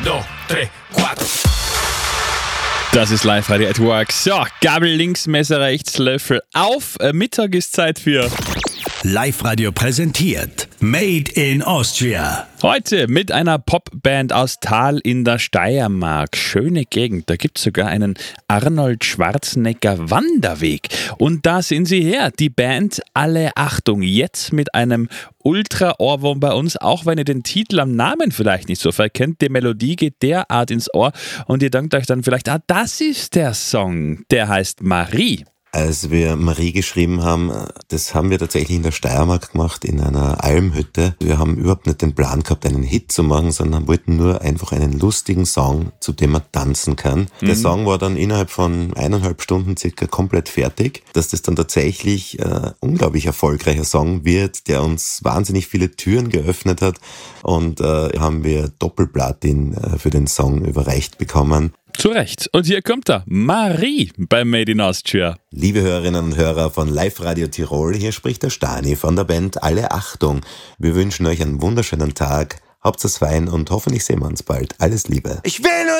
2, 3, 4. Das ist Live-Radio at Work. So, Gabel links, Messer rechts, Löffel auf. Mittag ist Zeit für Live-Radio präsentiert Made in Austria. heute mit einer Popband aus Thal in der Steiermark. Schöne Gegend, da gibt es sogar einen Arnold Schwarzenegger Wanderweg. Und da sind sie her, die Band Alle Achtung. Jetzt mit einem Ultra-Ohrwurm bei uns, auch wenn ihr den Titel am Namen vielleicht nicht so verkennt. Die Melodie geht derart ins Ohr und ihr denkt euch dann vielleicht, das ist der Song, der heißt Marie. Als wir Marie geschrieben haben, das haben wir tatsächlich in der Steiermark gemacht, in einer Almhütte. Wir haben überhaupt nicht den Plan gehabt, einen Hit zu machen, sondern wollten nur einfach einen lustigen Song, zu dem man tanzen kann. Der Song war dann innerhalb von 1,5 Stunden circa komplett fertig. Dass das dann tatsächlich unglaublich erfolgreicher Song wird, der uns wahnsinnig viele Türen geöffnet hat. Und haben wir Doppelplatin für den Song überreicht bekommen. Zu Recht. Und hier kommt er, Marie bei Made in Austria. Liebe Hörerinnen und Hörer von Live-Radio Tirol, hier spricht der Stani von der Band Alle Achtung. Wir wünschen euch einen wunderschönen Tag, habt's es fein und hoffentlich sehen wir uns bald. Alles Liebe. Ich will nur